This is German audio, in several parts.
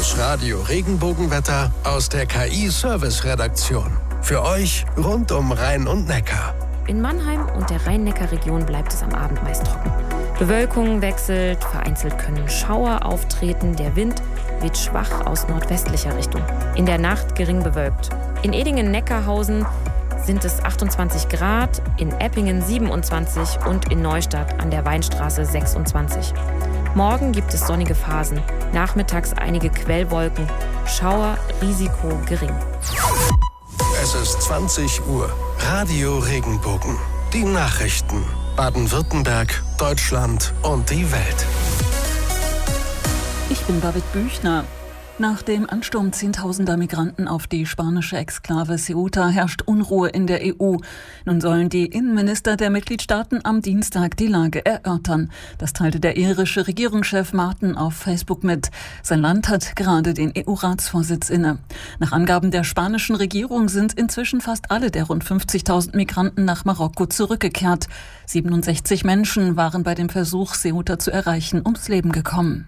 Das Radio Regenbogenwetter aus der KI-Service-Redaktion. Für euch rund um Rhein und Neckar. In Mannheim und der Rhein-Neckar-Region bleibt es am Abend meist trocken. Bewölkung wechselt, vereinzelt können Schauer auftreten, der Wind weht schwach aus nordwestlicher Richtung. In der Nacht gering bewölkt. In Edingen-Neckarhausen sind es 28 Grad, in Eppingen 27 und in Neustadt an der Weinstraße 26. Morgen gibt es sonnige Phasen, nachmittags einige Quellwolken, Schauer, Risiko gering. Es ist 20 Uhr. Radio Regenbogen. Die Nachrichten. Baden-Württemberg, Deutschland und die Welt. Ich bin David Büchner. Nach dem Ansturm zehntausender Migranten auf die spanische Exklave Ceuta herrscht Unruhe in der EU. Nun sollen die Innenminister der Mitgliedstaaten am Dienstag die Lage erörtern. Das teilte der irische Regierungschef Martin auf Facebook mit. Sein Land hat gerade den EU-Ratsvorsitz inne. Nach Angaben der spanischen Regierung sind inzwischen fast alle der rund 50.000 Migranten nach Marokko zurückgekehrt. 67 Menschen waren bei dem Versuch, Ceuta zu erreichen, ums Leben gekommen.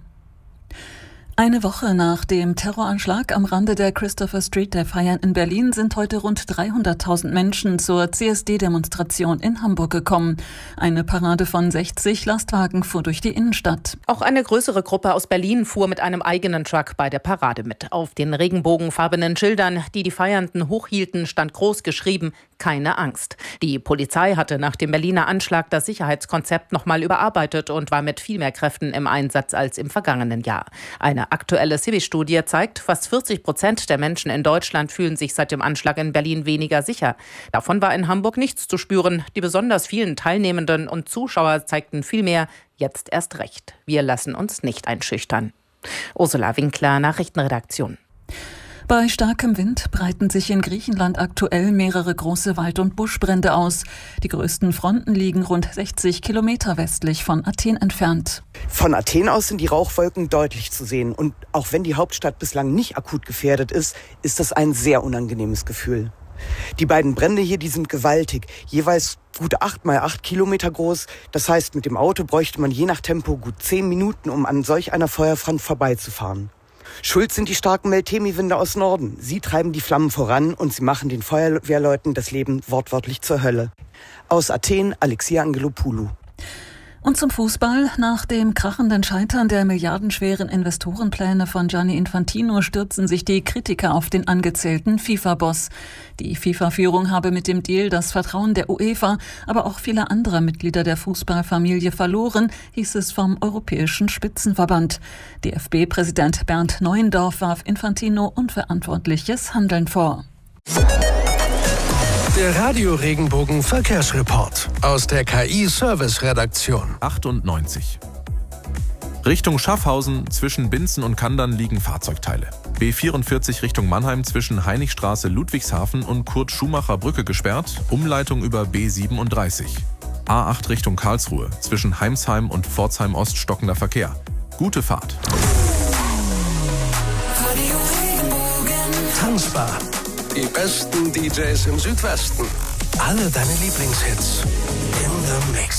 Eine Woche nach dem Terroranschlag am Rande der Christopher Street der Feiern in Berlin sind heute rund 300.000 Menschen zur CSD-Demonstration in Hamburg gekommen. Eine Parade von 60 Lastwagen fuhr durch die Innenstadt. Auch eine größere Gruppe aus Berlin fuhr mit einem eigenen Truck bei der Parade mit. Auf den regenbogenfarbenen Schildern, die die Feiernden hochhielten, stand groß geschrieben: Keine Angst. Die Polizei hatte nach dem Berliner Anschlag das Sicherheitskonzept nochmal überarbeitet und war mit viel mehr Kräften im Einsatz als im vergangenen Jahr. Eine aktuelle Civi-Studie zeigt, fast 40% der Menschen in Deutschland fühlen sich seit dem Anschlag in Berlin weniger sicher. Davon war in Hamburg nichts zu spüren. Die besonders vielen Teilnehmenden und Zuschauer zeigten vielmehr: Jetzt erst recht. Wir lassen uns nicht einschüchtern. Ursula Winkler, Nachrichtenredaktion. Bei starkem Wind breiten sich in Griechenland aktuell mehrere große Wald- und Buschbrände aus. Die größten Fronten liegen rund 60 Kilometer westlich von Athen entfernt. Von Athen aus sind die Rauchwolken deutlich zu sehen. Und auch wenn die Hauptstadt bislang nicht akut gefährdet ist, ist das ein sehr unangenehmes Gefühl. Die beiden Brände hier, die sind gewaltig. Jeweils gut 8 mal 8 Kilometer groß. Das heißt, mit dem Auto bräuchte man je nach Tempo gut 10 Minuten, um an solch einer Feuerfront vorbeizufahren. Schuld sind die starken Meltemi-Winde aus Norden. Sie treiben die Flammen voran und sie machen den Feuerwehrleuten das Leben wortwörtlich zur Hölle. Aus Athen, Alexia Angelopoulou. Und zum Fußball. Nach dem krachenden Scheitern der milliardenschweren Investorenpläne von Gianni Infantino stürzen sich die Kritiker auf den angezählten FIFA-Boss. Die FIFA-Führung habe mit dem Deal das Vertrauen der UEFA, aber auch vieler anderer Mitglieder der Fußballfamilie verloren, hieß es vom Europäischen Spitzenverband. DFB-Präsident Bernd Neuendorf warf Infantino unverantwortliches Handeln vor. Der Radio Regenbogen Verkehrsreport aus der KI-Service-Redaktion. 98. Richtung Schaffhausen zwischen Binzen und Kandern liegen Fahrzeugteile. B44 Richtung Mannheim zwischen Heinigstraße, Ludwigshafen und Kurt-Schumacher-Brücke gesperrt, Umleitung über B37. A8 Richtung Karlsruhe zwischen Heimsheim und Pforzheim-Ost stockender Verkehr. Gute Fahrt. Radio Regenbogen. Tanzbar. Die besten DJs im Südwesten. Alle deine Lieblingshits. In the Mix.